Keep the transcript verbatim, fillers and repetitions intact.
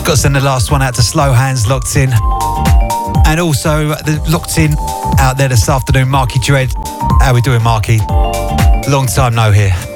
Got to send the last one out to Slow Hands locked in. And also the locked in out there this afternoon, Marky Dread. How we doing, Marky? Long time no here.